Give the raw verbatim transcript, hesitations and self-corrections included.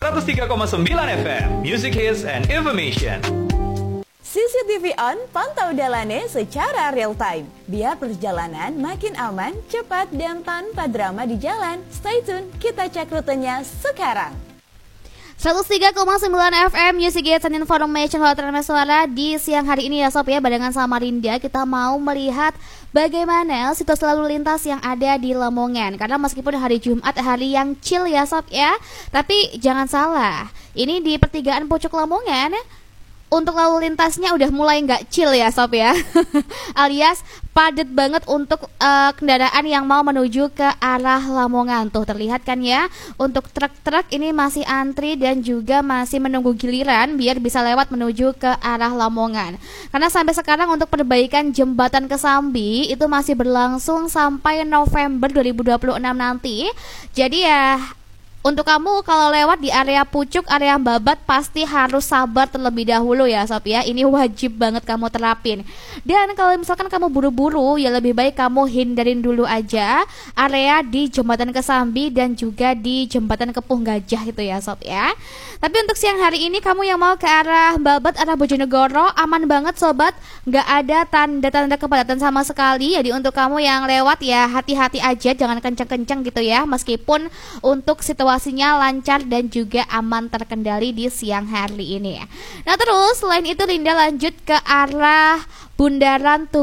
seratus tiga koma sembilan F M, Music Hits and Information. C C T V on, pantau Dalane secara real time. Biar perjalanan makin aman, cepat, dan tanpa drama di jalan. Stay tune, kita cek rutenya sekarang. seratus tiga koma sembilan F M Music Hits and Information Hotel Suara di siang hari ini ya Sob ya, barengan sama Rinda kita mau melihat bagaimana situasi lalu lintas yang ada di Lamongan. Karena meskipun hari Jumat hari yang chill ya Sob ya, tapi jangan salah, ini di pertigaan Pucuk Lamongan untuk lalu lintasnya udah mulai nggak chill ya Sob ya. Alias padat banget untuk uh, kendaraan yang mau menuju ke arah Lamongan. Tuh terlihat kan ya, untuk truk-truk ini masih antri dan juga masih menunggu giliran biar bisa lewat menuju ke arah Lamongan. Karena sampai sekarang untuk perbaikan jembatan Kesambi itu masih berlangsung sampai November dua ribu dua puluh enam nanti. Jadi ya, untuk kamu kalau lewat di area Pucuk, area Babat pasti harus sabar terlebih dahulu ya Sob ya. Ini wajib banget kamu terapin. Dan kalau misalkan kamu buru-buru, ya lebih baik kamu hindarin dulu aja area di Jembatan Kesambi dan juga di Jembatan Kepuh Gajah itu ya Sob ya. Tapi untuk siang hari ini kamu yang mau ke arah Babat, arah Bojonegoro, aman banget sobat. Gak ada tanda-tanda kepadatan sama sekali. Jadi untuk kamu yang lewat ya hati-hati aja, jangan kenceng-kenceng gitu ya. Meskipun untuk situasi Situasinya lancar dan juga aman terkendali di siang hari ini. Nah terus selain itu Linda lanjut ke arah Bundaran Tugu